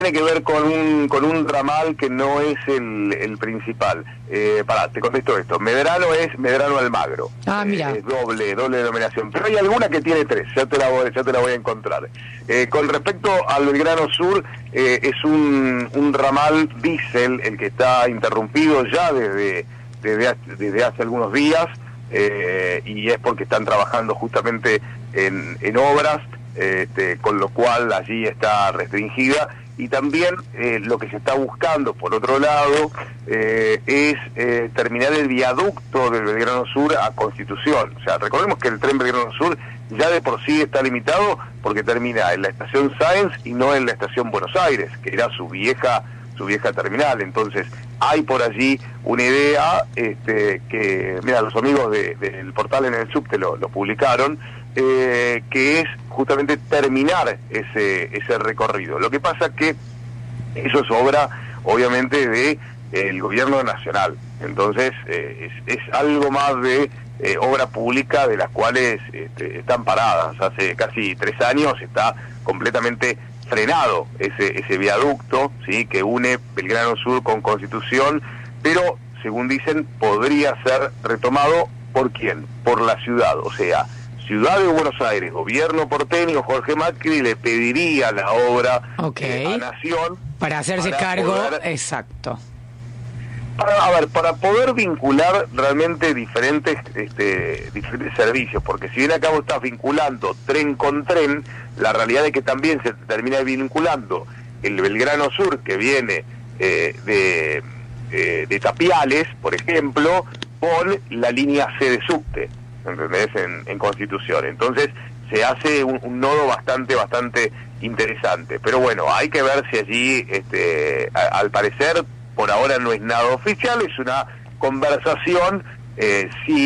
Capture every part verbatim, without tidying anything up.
tiene que ver con un con un ramal que no es el, el principal. Eh, pará, te contesto esto. Medrano es Medrano Almagro. Ah, mira. Eh, es doble, doble denominación. Pero hay alguna que tiene tres, ya te la voy, ya te la voy a encontrar. Eh, con respecto al Belgrano Sur, eh, es un, un ramal diésel el que está interrumpido ya desde, desde, desde hace algunos días, eh, y es porque están trabajando justamente en, en obras, este, con lo cual allí está restringida. Y también eh, lo que se está buscando, por otro lado, eh, es eh, terminar el viaducto del Belgrano Sur a Constitución. O sea, recordemos que el tren Belgrano Sur ya de por sí está limitado porque termina en la estación Sáenz y no en la estación Buenos Aires, que era su vieja su vieja terminal. Entonces, hay por allí una idea este, que, mira, los amigos de, del portal En el Subte lo, lo publicaron, eh, que es justamente terminar ese ese recorrido. Lo que pasa que eso es obra, obviamente, de eh, el gobierno nacional. Entonces, eh, es, es algo más de eh, obra pública de las cuales este, están paradas. Hace casi tres años está completamente frenado ese ese viaducto, sí, que une Belgrano Sur con Constitución, pero según dicen podría ser retomado. ¿Por quién? Por la ciudad, o sea, Ciudad de Buenos Aires, gobierno porteño, Jorge Macri le pediría la obra okay. eh, a Nación para hacerse para cargo, poder, exacto. Para, a ver, para poder vincular realmente diferentes este, diferentes servicios, porque si bien acá vos estás vinculando tren con tren, la realidad es que también se termina vinculando el Belgrano Sur, que viene eh, de, eh, de Tapiales, por ejemplo, con la línea C de subte, ¿entendés? En, en Constitución. Entonces se hace un, un nodo bastante, bastante interesante. Pero bueno, hay que ver si allí, este, a, al parecer, por ahora no es nada oficial, es una conversación. Eh,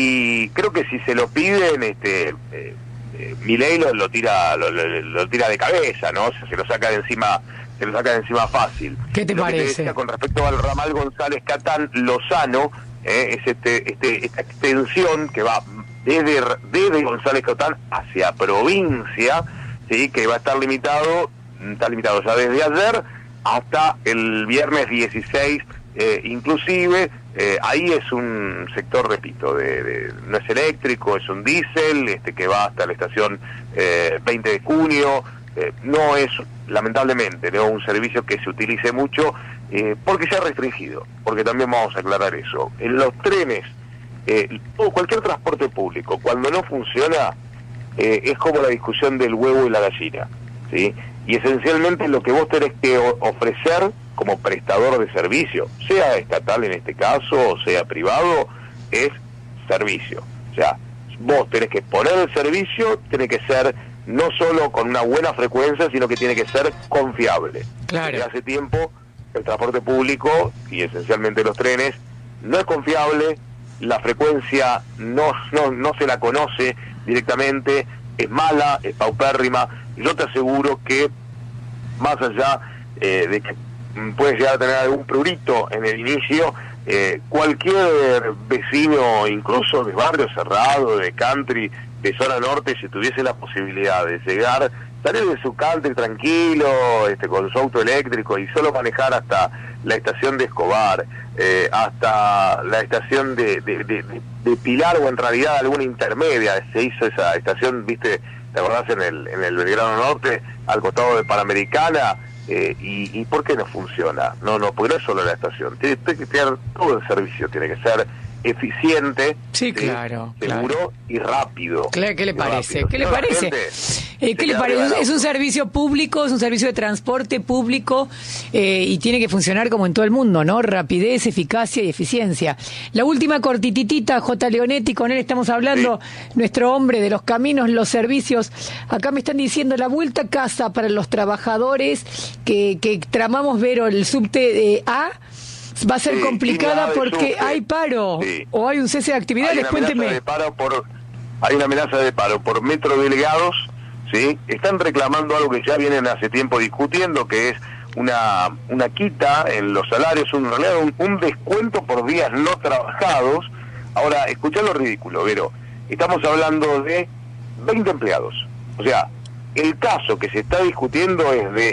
si creo que si se lo piden, este, eh, eh, Milei lo, lo tira, lo, lo, lo tira de cabeza, ¿no? O sea, se lo saca de encima, se lo saca de encima fácil. ¿Qué te lo parece? Que te decía con respecto al ramal González Catán Lozano, eh, es este, este, esta extensión que va desde, desde González Catán hacia provincia, sí, que va a estar limitado, está limitado ya desde ayer hasta el viernes dieciséis, eh, inclusive. Eh, ahí es un sector, repito, de, de, no es eléctrico, es un diésel, este, que va hasta la estación eh, veinte de junio. Eh, no es, lamentablemente, no un servicio que se utilice mucho, eh, porque se ha restringido, porque también vamos a aclarar eso. En los trenes, eh, o cualquier transporte público, cuando no funciona, eh, es como la discusión del huevo y la gallina, ¿sí? Y esencialmente lo que vos tenés que ofrecer como prestador de servicio, sea estatal en este caso, o sea privado, es servicio. O sea, vos tenés que poner el servicio, tiene que ser no solo con una buena frecuencia, sino que tiene que ser confiable. Claro. Desde hace tiempo el transporte público, y esencialmente los trenes, no es confiable, la frecuencia no, no, no se la conoce directamente, es mala, es paupérrima. Yo te aseguro que, más allá eh, de que puedes llegar a tener algún prurito en el inicio, eh, cualquier vecino, incluso de barrio cerrado, de country, de zona norte, si tuviese la posibilidad de llegar, salir de su country tranquilo, este, con su auto eléctrico, y solo manejar hasta la estación de Escobar, eh, hasta la estación de, de, de, de Pilar, o en realidad alguna intermedia, se hizo esa estación, viste, ¿te acordás? En el, en el Belgrano Norte, al costado de Panamericana. Eh, y, ¿Y por qué no funciona? No, no, porque no es solo la estación. Tiene, tiene que tener todo el servicio, tiene que ser eficiente, sí, claro, seguro, claro, y rápido. Claro, ¿qué le parece? Rápido. ¿Qué le No, parece? Eh, ¿Qué le parece? Es un servicio público, es un servicio de transporte público, eh, y tiene que funcionar como en todo el mundo, ¿no? Rapidez, eficacia y eficiencia. La última cortititita, J. Leonetti, con él estamos hablando, sí. Nuestro hombre de los caminos, los servicios. Acá me están diciendo la vuelta a casa para los trabajadores que, que tramamos ver el subte de A. Va a ser sí, complicada porque hay paro, sí. O hay un cese de actividades, cuénteme. De paro por, hay una amenaza de paro por metrodelegados, ¿sí? Están reclamando algo que ya vienen hace tiempo discutiendo, que es una una quita en los salarios, un, un, un descuento por días no trabajados. Ahora, escuchá lo ridículo, Vero. Estamos hablando de veinte empleados. O sea, el caso que se está discutiendo es de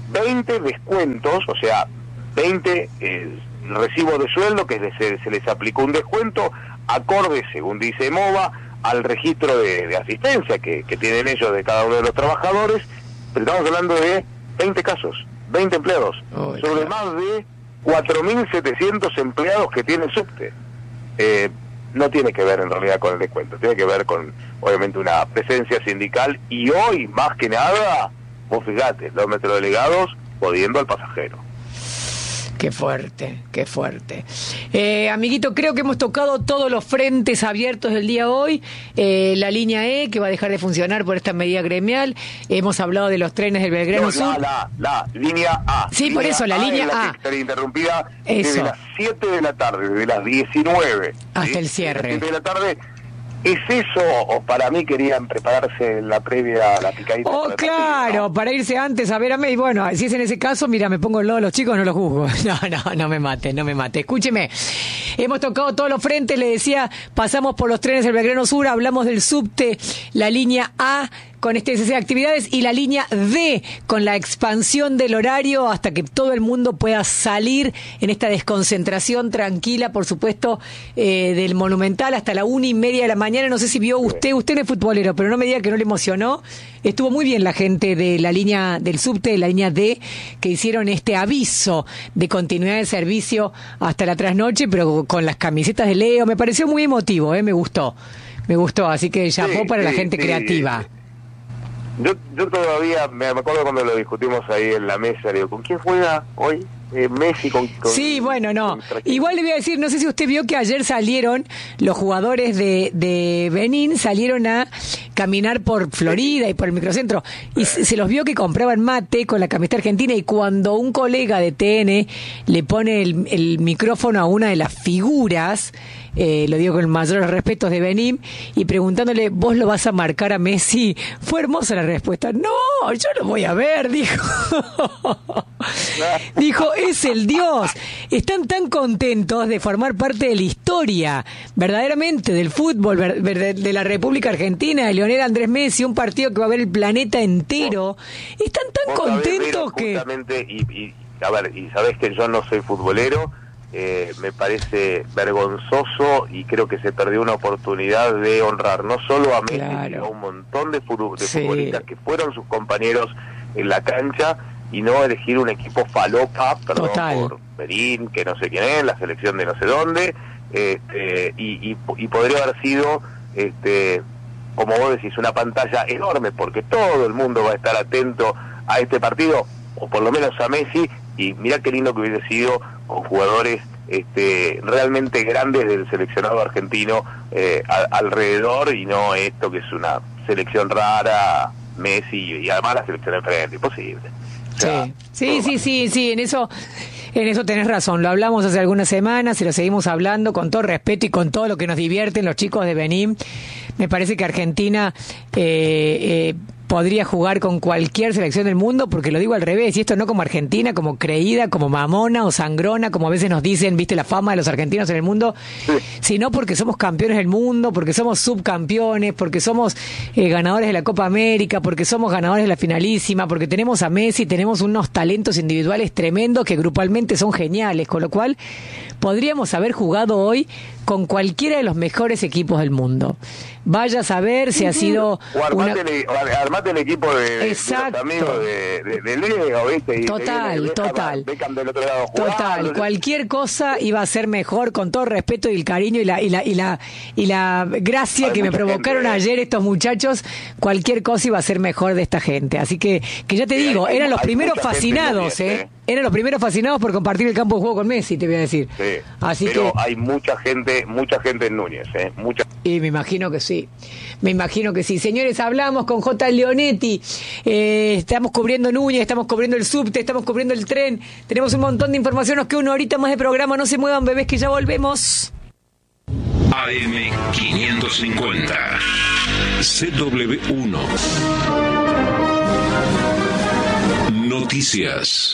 veinte descuentos, o sea, veinte eh, recibos de sueldo que se, se les aplicó un descuento acorde, según dice MOVA, al registro de, de asistencia que, que tienen ellos de cada uno de los trabajadores, pero estamos hablando de veinte casos, veinte empleados, oh, sobre claro. más de cuatro mil setecientos empleados que tiene Subte. Eh, no tiene que ver en realidad con el descuento, tiene que ver con, obviamente, una presencia sindical, y hoy, más que nada, vos fijate, los metrodelegados jodiendo al pasajero. Qué fuerte, qué fuerte. Eh, amiguito, creo que hemos tocado todos los frentes abiertos del día hoy. Eh, la línea E, que va a dejar de funcionar por esta medida gremial. Hemos hablado de los trenes del Belgrano no, Sur. La, la, la línea A. Sí, línea por eso, la A línea la A. Que estaría interrumpida eso. Desde las siete de la tarde, desde las diecinueve. Hasta ¿sí? el cierre. siete de la tarde. ¿Es eso o para mí querían prepararse en la previa a la picadita? Oh, para claro, partido, ¿no? para irse antes a ver a Messi. Bueno, si es en ese caso, mira, me pongo al lado de los chicos, no los juzgo. No, no, no me mate, no me mate. Escúcheme, hemos tocado todos los frentes, le decía, pasamos por los trenes del Belgrano Sur, hablamos del subte, la línea A, con este de actividades, y la línea D, con la expansión del horario hasta que todo el mundo pueda salir en esta desconcentración tranquila, por supuesto, eh, del Monumental hasta la una y media de la mañana. No sé si vio usted, usted no es futbolero, pero no me diga que no le emocionó. Estuvo muy bien la gente de la línea del subte, de la línea D, que hicieron este aviso de continuidad de servicio hasta la trasnoche, pero con las camisetas de Leo. Me pareció muy emotivo, eh, me gustó, me gustó, así que llamó sí, para sí, la gente sí, creativa. Sí. Yo, yo todavía me acuerdo cuando lo discutimos ahí en la mesa, digo, ¿con quién juega hoy? Eh, Messi con, con... Sí, bueno, no. Igual le voy a decir, no sé si usted vio que ayer salieron los jugadores de, de Benín, salieron a caminar por Florida y por el microcentro, y se, se los vio que compraban mate con la camiseta argentina, y cuando un colega de T N le pone el, el micrófono a una de las figuras, eh, lo digo con el mayor respeto, de Benín, y preguntándole, ¿vos lo vas a marcar a Messi? Fue hermosa la respuesta. No, yo lo voy a ver, dijo. Dijo, es el Dios. Están tan contentos de formar parte de la historia, verdaderamente, del fútbol, de la República Argentina, de Lionel Andrés Messi, un partido que va a ver el planeta entero. Están tan contentos que... Justamente, y, y, a ver, y sabés que yo no soy futbolero, eh, me parece vergonzoso, y creo que se perdió una oportunidad de honrar no solo a Messi, claro, sino a un montón de, fut- de sí. futbolistas que fueron sus compañeros en la cancha, y no elegir un equipo falopa, perdón, Total. por Berín, que no sé quién es, la selección de no sé dónde, este, y, y, y podría haber sido, este, como vos decís, una pantalla enorme, porque todo el mundo va a estar atento a este partido, o por lo menos a Messi, y mirá qué lindo que hubiese sido con jugadores este, realmente grandes del seleccionado argentino eh, a, alrededor, y no esto que es una selección rara, Messi, y además la selección enfrente, imposible. O sea, sí, sí, sí, sí, sí, en eso, en eso tenés razón. Lo hablamos hace algunas semanas y lo seguimos hablando con todo respeto y con todo lo que nos divierten los chicos de Benín. Me parece que Argentina eh, eh, podría jugar con cualquier selección del mundo, porque lo digo al revés, y esto no como Argentina, como creída, como mamona o sangrona, como a veces nos dicen, viste, la fama de los argentinos en el mundo, sí. sino porque somos campeones del mundo, porque somos subcampeones, porque somos eh, ganadores de la Copa América, porque somos ganadores de la finalísima, porque tenemos a Messi, tenemos unos talentos individuales tremendos que grupalmente son geniales, con lo cual podríamos haber jugado hoy con cualquiera de los mejores equipos del mundo. Vaya a saber si ha sido... O armate, una... el, armate el equipo de, Exacto. de los amigos de, de, de Leo, ¿viste? Y total, de, de, total. Beckham del otro lado total, jugando. Cualquier cosa iba a ser mejor, con todo el respeto y el cariño y la y la y la, y la gracia Hay que me provocaron gente, ayer estos muchachos. Cualquier cosa iba a ser mejor de esta gente. Así que, que ya te sí, digo, hay, eran los primeros fascinados, ¿eh? ¿eh? Eran los primeros fascinados por compartir el campo de juego con Messi, te voy a decir. Sí, Así pero que... hay mucha gente, mucha gente en Núñez, ¿eh? Mucha. Y me imagino que sí, me imagino que sí. Señores, hablamos con J. Leonetti, eh, estamos cubriendo Núñez, estamos cubriendo el subte, estamos cubriendo el tren, tenemos un montón de información, nos queda una horita más de programa, no se muevan, bebés, que ya volvemos. A M quinientos cincuenta, C W uno. Noticias.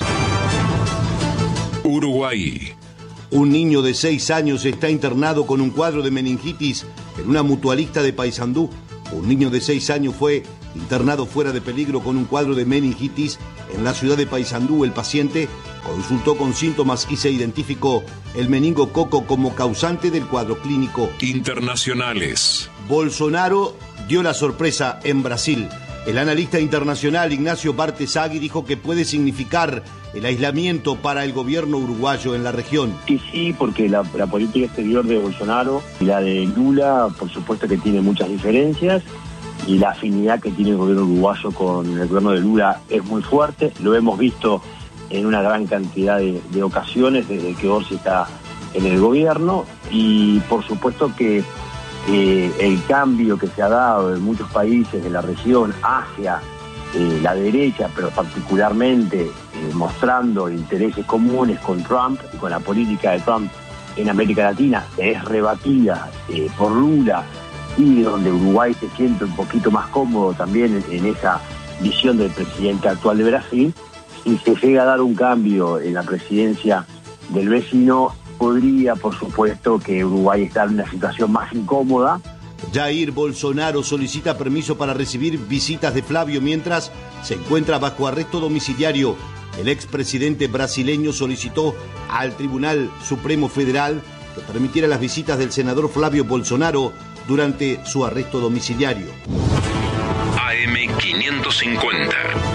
Uruguay. Un niño de seis años está internado con un cuadro de meningitis en una mutualista de Paysandú. Un niño de seis años fue Internado fuera de peligro con un cuadro de meningitis en la ciudad de Paysandú, el paciente consultó con síntomas y se identificó el meningococo como causante del cuadro clínico. Internacionales. Bolsonaro dio la sorpresa en Brasil. El analista internacional Ignacio Bartesagui dijo que puede significar el aislamiento para el gobierno uruguayo en la región. Sí, sí, porque la, la política exterior de Bolsonaro y la de Lula, por supuesto que tiene muchas diferencias, y la afinidad que tiene el gobierno uruguayo con el gobierno de Lula es muy fuerte. Lo hemos visto en una gran cantidad de, de ocasiones desde que Orsi está en el gobierno, y por supuesto que eh, el cambio que se ha dado en muchos países de la región hacia eh, la derecha, pero particularmente eh, mostrando intereses comunes con Trump y con la política de Trump en América Latina, es rebatida eh, por Lula, y donde Uruguay se siente un poquito más cómodo también en, en esa visión del presidente actual de Brasil. Si se llega a dar un cambio en la presidencia del vecino, podría, por supuesto, que Uruguay esté en una situación más incómoda. Jair Bolsonaro solicita permiso para recibir visitas de Flavio mientras se encuentra bajo arresto domiciliario. El expresidente brasileño solicitó al Tribunal Supremo Federal que permitiera las visitas del senador Flavio Bolsonaro durante su arresto domiciliario. A M quinientos cincuenta.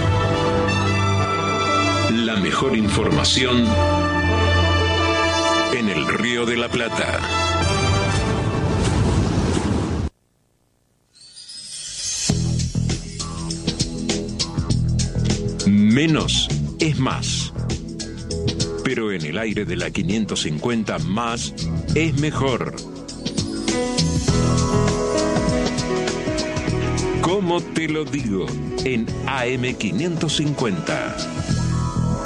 La mejor información en el Río de la Plata. Menos es más. Pero en el aire de la quinientos cincuenta, más es mejor. ¿Cómo te lo digo? En A M quinientos cincuenta.